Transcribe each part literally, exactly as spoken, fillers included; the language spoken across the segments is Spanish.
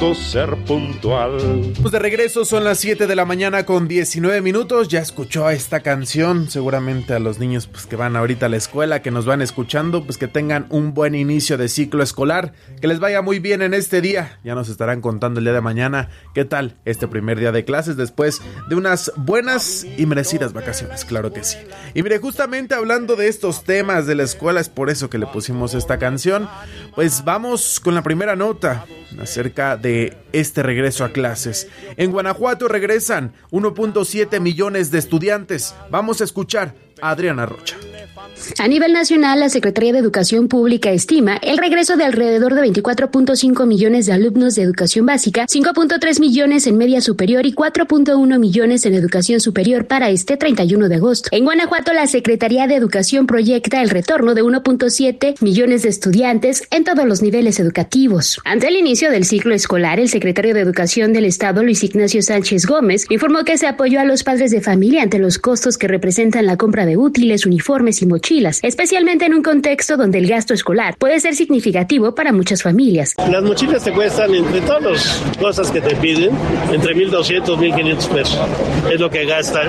ser puntual. Pues de regreso, son las siete de la mañana con diecinueve minutos. Ya escuchó esta canción. Seguramente a los niños pues que van ahorita a la escuela, que nos van escuchando, pues que tengan un buen inicio de ciclo escolar, que les vaya muy bien en este día. Ya nos estarán contando el día de mañana qué tal este primer día de clases después de unas buenas y merecidas vacaciones, claro que sí. Y mire, justamente hablando de estos temas de la escuela, es por eso que le pusimos esta canción. Pues vamos con la primera nota acerca de este regreso a clases. En Guanajuato regresan uno punto siete millones de estudiantes. Vamos a escuchar a Adriana Rocha. A nivel nacional, la Secretaría de Educación Pública estima el regreso de alrededor de veinticuatro punto cinco millones de alumnos de educación básica, cinco punto tres millones en media superior y cuatro punto uno millones en educación superior para este treinta y uno de agosto. En Guanajuato, la Secretaría de Educación proyecta el retorno de uno punto siete millones de estudiantes en todos los niveles educativos. Ante el inicio del ciclo escolar, el secretario de Educación del Estado, Luis Ignacio Sánchez Gómez, informó que se apoyó a los padres de familia ante los costos que representan la compra de útiles, uniformes y mochilas, especialmente en un contexto donde el gasto escolar puede ser significativo para muchas familias. Las mochilas te cuestan, entre todas las cosas que te piden, entre mil doscientos, mil quinientos pesos. Es lo que gasta,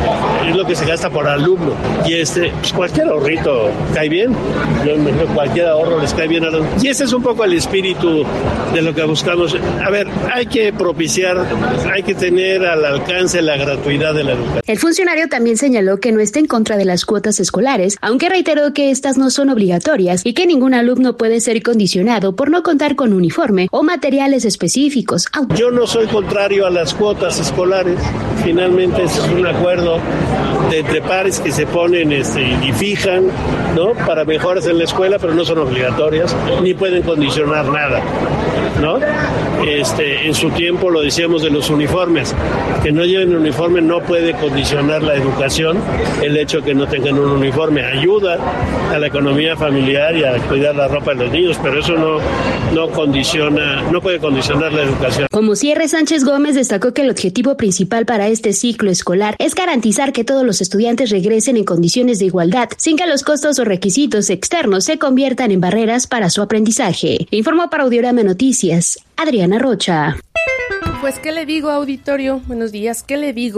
es lo que se gasta por alumno. Y este, pues cualquier ahorrito cae bien. Yo me imagino cualquier ahorro les cae bien a los... Y ese es un poco el espíritu de lo que buscamos. A ver, hay que propiciar, hay que tener al alcance la gratuidad de la educación. El funcionario también señaló que no está en contra de las cuotas escolares, aunque reiteró que estas no son obligatorias y que ningún alumno puede ser condicionado por no contar con uniforme o materiales específicos. Yo no soy contrario a las cuotas escolares. Finalmente es un acuerdo de entre pares que se ponen este, y fijan, ¿no?, para mejoras en la escuela, pero no son obligatorias ni pueden condicionar nada, ¿no? Este, en su tiempo lo decíamos de los uniformes, que no lleven uniforme no puede condicionar la educación, el hecho de que no tengan un uniforme ayuda a la economía familiar y a cuidar la ropa de los niños, pero eso no, no condiciona, no puede condicionar la educación. Como cierre, Sánchez Gómez destacó que el objetivo principal para este ciclo escolar es garantizar que todos los estudiantes regresen en condiciones de igualdad, sin que los costos o requisitos externos se conviertan en barreras para su aprendizaje. Informó para Audiorama Noticias, Adriana Rocha. Pues, ¿qué le digo, auditorio? Buenos días, ¿qué le digo?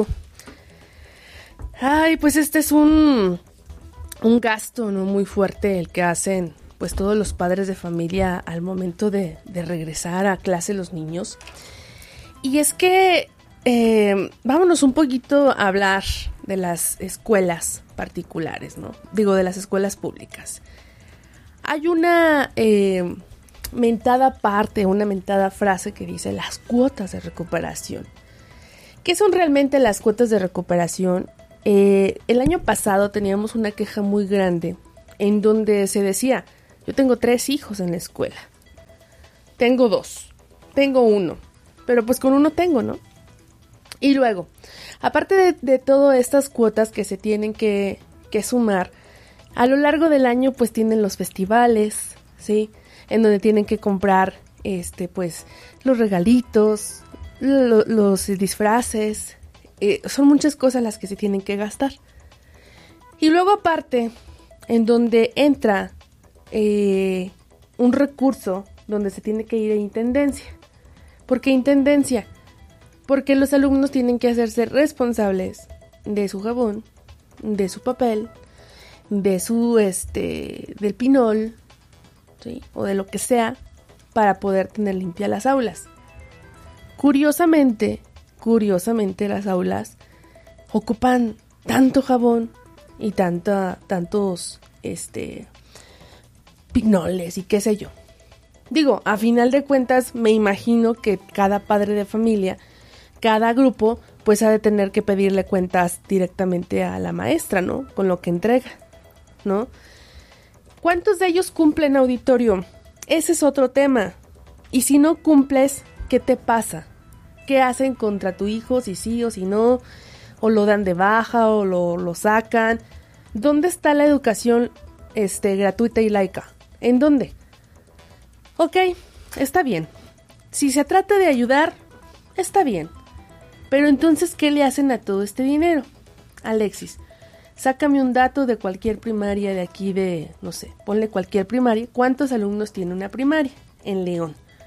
Ay, pues este es un, un gasto, ¿no?, muy fuerte el que hacen pues todos los padres de familia al momento de, de regresar a clase los niños. Y es que eh, vámonos un poquito a hablar de las escuelas particulares, ¿no? Digo, de las escuelas públicas. Hay una eh, mentada parte, una mentada frase que dice las cuotas de recuperación. ¿Qué son realmente las cuotas de recuperación? Eh, el año pasado teníamos una queja muy grande en donde se decía, yo tengo tres hijos en la escuela, tengo dos, tengo uno, pero pues con uno tengo, ¿no? Y luego, aparte de, de todas estas cuotas que se tienen que, que sumar, a lo largo del año pues tienen los festivales, ¿sí? En donde tienen que comprar este pues los regalitos, lo, los disfraces, eh, son muchas cosas las que se tienen que gastar. Y luego aparte, en donde entra eh, un recurso donde se tiene que ir a intendencia. ¿Por qué intendencia? Porque los alumnos tienen que hacerse responsables de su jabón, de su papel, de su este del pinol, ¿sí?, o de lo que sea, para poder tener limpias las aulas. Curiosamente, curiosamente las aulas ocupan tanto jabón y tanta, tantos este pinoles y qué sé yo. Digo, a final de cuentas me imagino que cada padre de familia, cada grupo, pues ha de tener que pedirle cuentas directamente a la maestra, ¿no? Con lo que entrega, ¿no? ¿Cuántos de ellos cumplen, auditorio? Ese es otro tema. Y si no cumples, ¿qué te pasa? ¿Qué hacen contra tu hijo? Si sí o si no, o lo dan de baja o lo, lo sacan. ¿Dónde está la educación este, gratuita y laica? ¿En dónde? Ok, está bien. Si se trata de ayudar, está bien. Pero entonces, ¿qué le hacen a todo este dinero? Alexis, sácame un dato de cualquier primaria de aquí de, no sé, ponle cualquier primaria. ¿Cuántos alumnos tiene una primaria en León?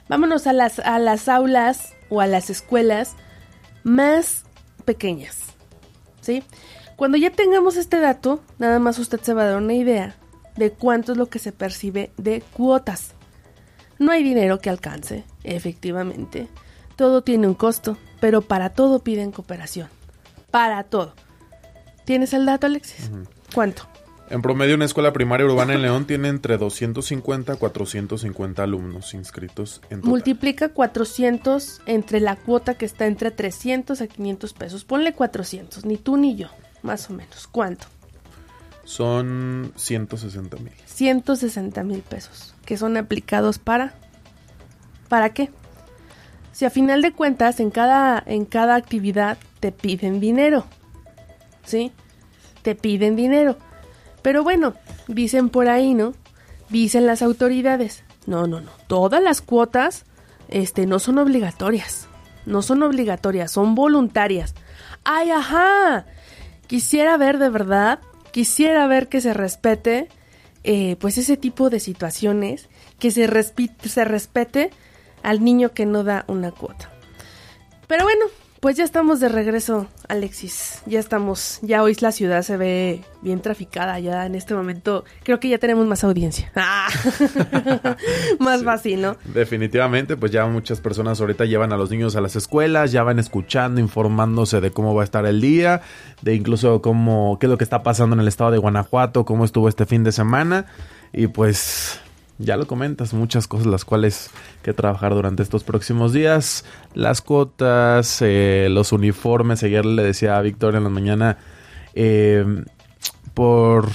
Vámonos a las, a las aulas o a las escuelas más pequeñas, ¿sí? Cuando ya tengamos este dato, nada más usted se va a dar una idea de cuánto es lo que se percibe de cuotas. No hay dinero que alcance, efectivamente. Todo tiene un costo, pero para todo piden cooperación. Para todo. ¿Tienes el dato, Alexis? Uh-huh. ¿Cuánto? En promedio, una escuela primaria urbana en León tiene entre doscientos cincuenta a cuatrocientos cincuenta alumnos inscritos en total. Multiplica cuatrocientos entre la cuota que está entre trescientos a quinientos pesos. Ponle cuatrocientos, ni tú ni yo, más o menos. ¿Cuánto? Son ciento sesenta mil. ciento sesenta mil pesos, que son aplicados para... ¿Para qué? Si a final de cuentas, en cada, en cada actividad te piden dinero, ¿sí? Te piden dinero. Pero bueno, dicen por ahí, ¿no? Dicen las autoridades. No, no, no. Todas las cuotas este, no son obligatorias. No son obligatorias, son voluntarias. ¡Ay, ajá! Quisiera ver de verdad, quisiera ver que se respete, eh, pues ese tipo de situaciones, que se, respi- se respete al niño que no da una cuota. Pero bueno, pues ya estamos de regreso, Alexis. Ya estamos, ya hoy la ciudad se ve bien traficada. Ya en este momento creo que ya tenemos más audiencia. ¡Ah! Más sí, fácil, ¿no? Definitivamente, pues ya muchas personas ahorita llevan a los niños a las escuelas, ya van escuchando, informándose de cómo va a estar el día, de incluso cómo, qué es lo que está pasando en el estado de Guanajuato, cómo estuvo este fin de semana. Y pues... ya lo comentas, muchas cosas las cuales que trabajar durante estos próximos días. Las cuotas, eh, los uniformes. Ayer le decía a Víctor en la mañana, eh, por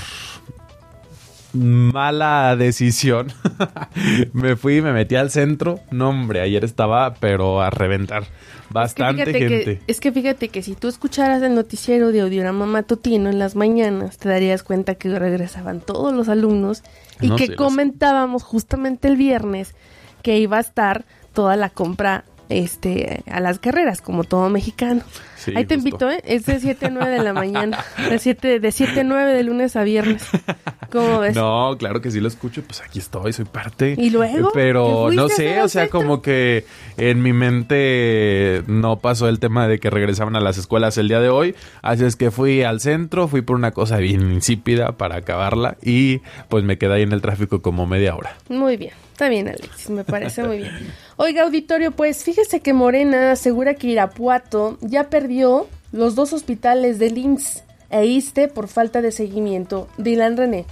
mala decisión, me fui y me metí al centro. No, hombre, ayer estaba, pero a reventar. Bastante es que gente. Que, es que fíjate que si tú escucharas el noticiero de Audiorama Matutino en las mañanas, te darías cuenta que regresaban todos los alumnos y no, que sí, comentábamos justamente el viernes que iba a estar toda la compra este a las carreras, como todo mexicano. Sí, ahí te justo. Invito, ¿eh? Es de siete a nueve de la mañana. De siete a nueve de lunes a viernes. ¿Cómo ves? No, claro que sí lo escucho. Pues aquí estoy, soy parte. ¿Y luego? Pero no sé, o sea, como que en mi mente no pasó el tema de que regresaban a las escuelas el día de hoy. Así es que fui al centro, fui por una cosa bien insípida para acabarla. Y pues me quedé ahí en el tráfico como media hora. Muy bien. Está bien, Alexis, me parece muy bien. Oiga, auditorio, pues fíjese que Morena asegura que Irapuato ya perdió los dos hospitales del I M S S e ISSSTE por falta de seguimiento. Dylan René.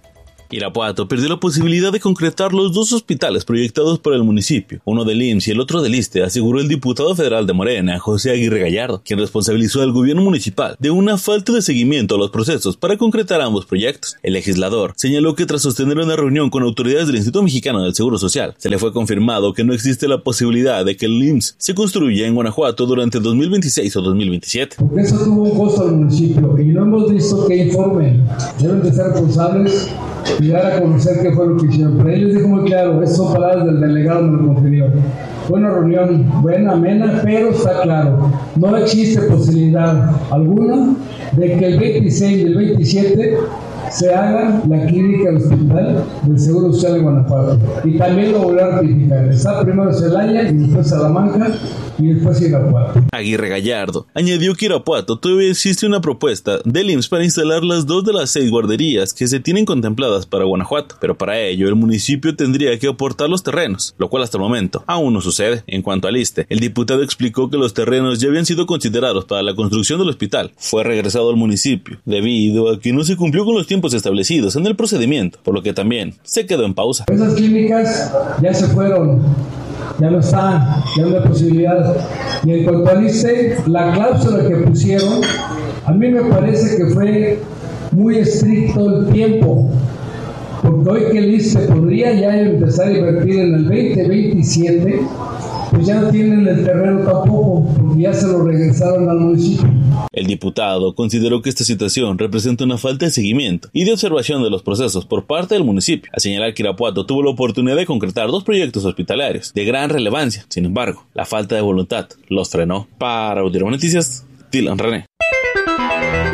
Irapuato perdió la posibilidad de concretar los dos hospitales proyectados por el municipio, uno del I M S S y el otro del ISSSTE, aseguró el diputado federal de Morena, José Aguirre Gallardo, quien responsabilizó al gobierno municipal de una falta de seguimiento a los procesos para concretar ambos proyectos. El legislador señaló que tras sostener una reunión con autoridades del Instituto Mexicano del Seguro Social, se le fue confirmado que no existe la posibilidad de que el I M S S se construya en Guanajuato durante dos mil veintiséis o dos mil veintisiete. Porque eso tuvo un costo al municipio y no hemos visto que informen. Deben de ser responsables y dar a conocer qué fue lo que hicieron. Pero ellos dijo muy claro, estas son palabras del delegado, me lo confirió. Fue una reunión buena, amena, pero está claro, no existe posibilidad alguna de que el veintiséis y el veintisiete se haga la clínica del hospital del Seguro Social de Guanajuato. Y también lo voy a ratificar. Está primero Celaya y después Salamanca y después Irapuato. Aguirre Gallardo añadió que Irapuato todavía existe una propuesta del I M S S para instalar las dos de las seis guarderías que se tienen contempladas para Guanajuato, pero para ello el municipio tendría que aportar los terrenos, lo cual hasta el momento aún no sucede. En cuanto al ISSSTE, el diputado explicó que los terrenos ya habían sido considerados para la construcción del hospital. Fue regresado al municipio debido a que no se cumplió con los tiempos establecidos en el procedimiento, por lo que también se quedó en pausa. Esas clínicas ya se fueron, ya no están, ya no hay posibilidad. Y en cuanto al ISSSTE, la cláusula que pusieron, a mí me parece que fue muy estricto el tiempo, porque hoy que el ISSSTE podría ya empezar a invertir en el veinte veintisiete, pues ya no tienen el terreno tampoco, porque ya se lo regresaron al municipio. El diputado consideró que esta situación representa una falta de seguimiento y de observación de los procesos por parte del municipio, a señalar que Irapuato tuvo la oportunidad de concretar dos proyectos hospitalarios de gran relevancia. Sin embargo, la falta de voluntad los frenó. Para Audiorama Noticias, Dylan René.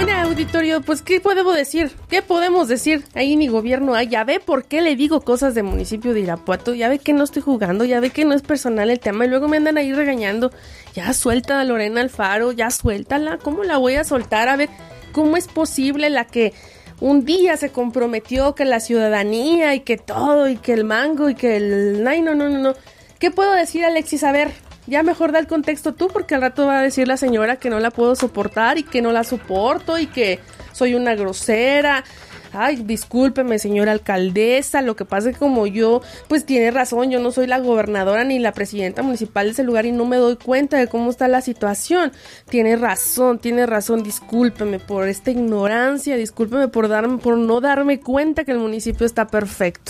auditorio, pues ¿qué podemos decir? ¿Qué podemos decir? Ahí ni gobierno hay. Ya ve por qué le digo cosas de municipio de Irapuato. Ya ve que no estoy jugando, ya ve que no es personal el tema. Y luego me andan ahí regañando. Ya suelta a Lorena Alfaro, ya suéltala. ¿Cómo la voy a soltar? A ver, ¿cómo es posible la que un día se comprometió que la ciudadanía y que todo y que el mango y que el... Ay, no, no, no, no. ¿Qué puedo decir, Alexis? A ver, ya mejor da el contexto tú, porque al rato va a decir la señora que no la puedo soportar y que no la soporto y que soy una grosera. Ay, discúlpeme, señora alcaldesa, lo que pasa es que como yo, pues tiene razón, yo no soy la gobernadora ni la presidenta municipal de ese lugar y no me doy cuenta de cómo está la situación. Tiene razón, tiene razón, discúlpeme por esta ignorancia, discúlpeme por darme, por no darme cuenta que el municipio está perfecto.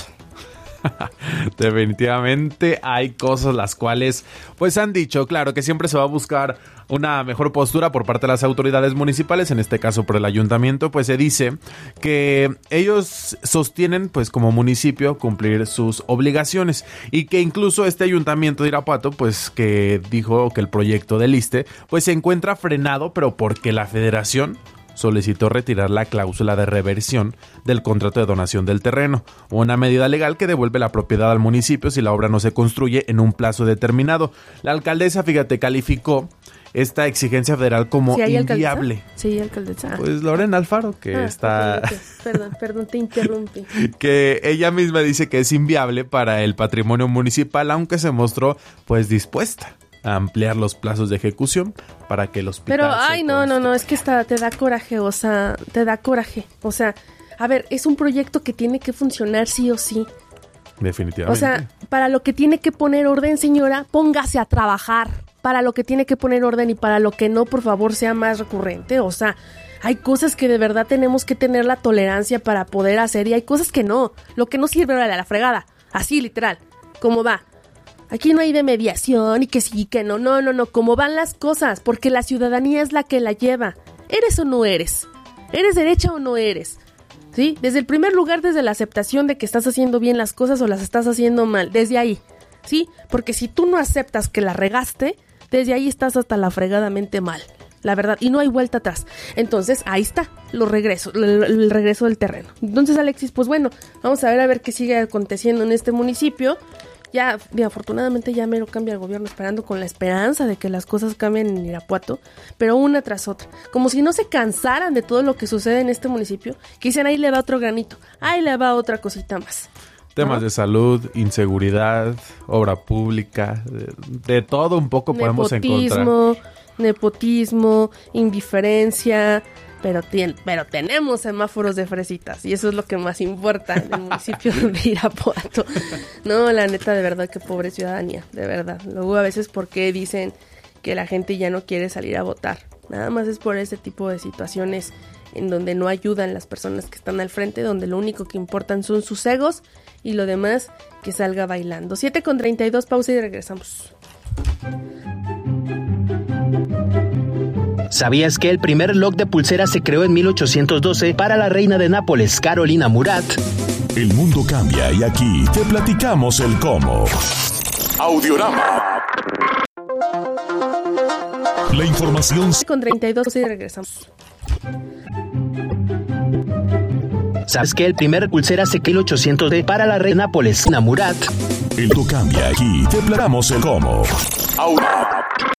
Definitivamente hay cosas las cuales pues han dicho, claro, que siempre se va a buscar una mejor postura por parte de las autoridades municipales, en este caso por el ayuntamiento. Pues se dice que ellos sostienen pues como municipio cumplir sus obligaciones y que incluso este ayuntamiento de Irapuato pues que dijo que el proyecto del ISSSTE pues se encuentra frenado, pero porque la federación solicitó retirar la cláusula de reversión del contrato de donación del terreno, una medida legal que devuelve la propiedad al municipio si la obra no se construye en un plazo determinado. La alcaldesa, fíjate, calificó esta exigencia federal como ¿Sí inviable. Alcaldesa? Sí, alcaldesa. Pues Lorena Alfaro, que ah, está... Okay, okay. Perdón, perdón, te interrumpí. Que ella misma dice que es inviable para el patrimonio municipal, aunque se mostró pues dispuesta a ampliar los plazos de ejecución para que el hospital... Pero, ay, no, no, no, es que está, te da coraje, o sea, te da coraje. O sea, a ver, es un proyecto que tiene que funcionar sí o sí. Definitivamente. O sea, para lo que tiene que poner orden, señora, póngase a trabajar. Para lo que tiene que poner orden y para lo que no, por favor, sea más recurrente. O sea, hay cosas que de verdad tenemos que tener la tolerancia para poder hacer y hay cosas que no. Lo que no sirve, órale, a la fregada. Así, literal. ¿Cómo va? Aquí no hay de mediación y que sí, que no, no, no, no, cómo van las cosas, porque la ciudadanía es la que la lleva. ¿Eres o no eres? ¿Eres derecha o no eres? ¿Sí? Desde el primer lugar, desde la aceptación de que estás haciendo bien las cosas o las estás haciendo mal, desde ahí, ¿sí? Porque si tú no aceptas que la regaste, desde ahí estás hasta la fregadamente mal, la verdad, y no hay vuelta atrás. Entonces, ahí está, los regresos, el, el regreso del terreno. Entonces, Alexis, pues bueno, vamos a ver a ver qué sigue aconteciendo en este municipio. Ya, afortunadamente ya me lo cambia el gobierno, esperando con la esperanza de que las cosas cambien en Irapuato, pero una tras otra, como si no se cansaran de todo lo que sucede en este municipio, que dicen ahí le va otro granito, ahí le va otra cosita más. Temas ¿no? de salud, inseguridad, obra pública, de, de todo un poco podemos encontrar. Nepotismo, nepotismo, indiferencia... Pero, tien, pero tenemos semáforos de fresitas y eso es lo que más importa en el municipio de Irapuato. No, la neta, de verdad, que pobre ciudadanía, de verdad. Luego a veces, ¿por qué dicen que la gente ya no quiere salir a votar? Nada más es por ese tipo de situaciones en donde no ayudan las personas que están al frente, donde lo único que importan son sus egos y lo demás que salga bailando. siete con treinta y dos, pausa y regresamos. ¿Sabías que el primer lock de pulsera se creó en mil ochocientos doce para la reina de Nápoles, Carolina Murat? El mundo cambia y aquí te platicamos el cómo. Audiorama. La información... Con treinta y dos y regresamos. ¿Sabes que el primer pulsera se creó en mil ochocientos doce para la reina de Nápoles, Carolina Murat? El mundo cambia y aquí te platicamos el cómo. Audiorama.